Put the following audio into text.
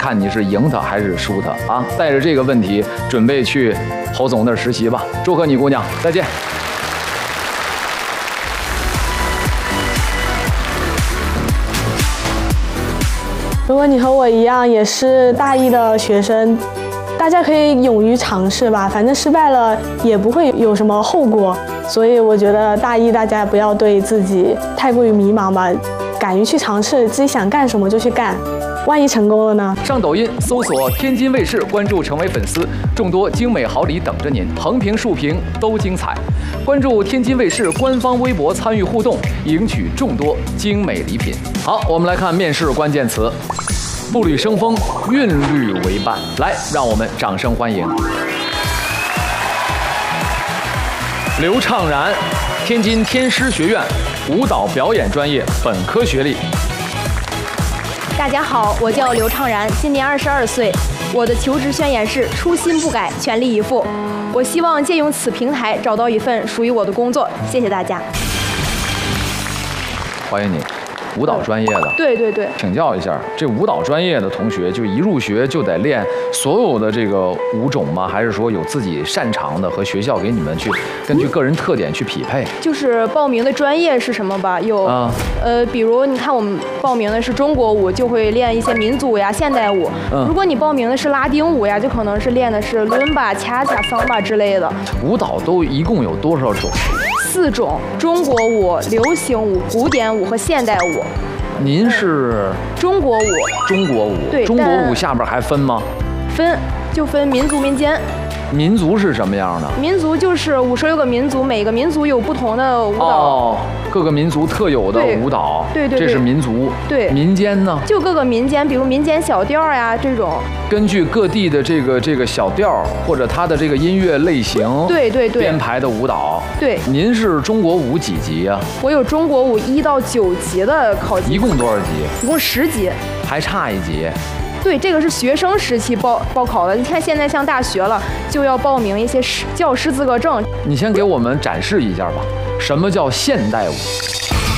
看你是赢他还是输他啊！带着这个问题，准备去侯总那儿实习吧。祝贺你，姑娘，再见。 如果你和我一样也是大一的学生，大家可以勇于尝试吧，反正失败了也不会有什么后果。所以我觉得大一大家不要对自己太过于迷茫吧，敢于去尝试，自己想干什么就去干。万一成功了呢？ 上抖音搜索天津卫视，关注成为粉丝，众多精美好礼等着您，横屏竖屏都精彩。关注天津卫视官方微博参与互动，赢取众多精美礼品。好，我们来看面试关键词：步履生风，韵律为伴。来，让我们掌声欢迎刘畅然，天津天师学院舞蹈表演专业本科学历。 大家好，我叫刘畅然，今年22岁。我的求职宣言是：初心不改，全力以赴。我希望借用此平台找到一份属于我的工作。谢谢大家。 欢迎你。舞蹈专业的， 对对对， 请教一下，这舞蹈专业的同学就一入学就得练所有的这个舞种吗？还是说有自己擅长的和学校给你们去根据个人特点去匹配？ 就是报名的专业是什么吧？有比如你看我们报名的是中国舞，就会练一些民族舞呀、现代舞。如果你报名的是拉丁舞呀，就可能是练的是伦巴、恰恰、桑巴之类的。 舞蹈都一共有多少种 ？4种：中国舞、流行舞、古典舞和现代舞。 您是中国舞。 中国舞， 对， 中国舞下边还分吗？ 分，就分民族、民间。 民族是什么样的？ 民族就是56个民族，每个民族有不同的舞蹈。 哦，各个民族特有的舞蹈。 对对对， 这是民族。 对。 民间呢？ 就各个民间，比如民间小调呀这种。 根据各地的这个小调或者它的这个音乐类型， 对对对， 编排的舞蹈。 对。 您是中国舞几级啊？ 我有中国舞1到9级的考级。 一共多少级？ 一共10级。 还差1级。 对，这个是学生时期报考的。你看现在上大学了，就要报名一些教师资格证。 你先给我们展示一下吧，什么叫现代舞？